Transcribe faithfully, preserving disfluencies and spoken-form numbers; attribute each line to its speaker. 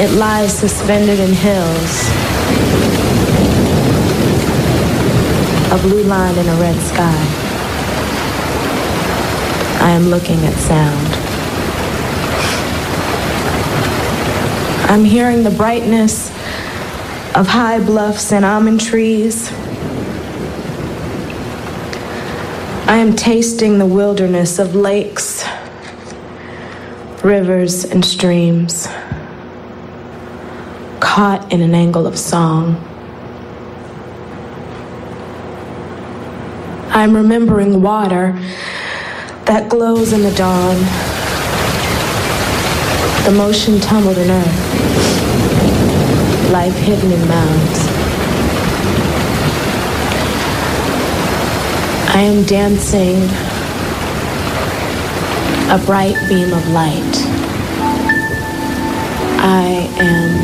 Speaker 1: It lies suspended in hills, a blue line in a red sky. I am looking at sound. I'm hearing the brightness of high bluffs and almond trees. I am tasting the wilderness of lakes, rivers, and streams, caught in an angle of song. I'm remembering water that glows in the dawn, the motion tumbled in earth, life hidden in mounds. I am dancing a bright beam of light. I am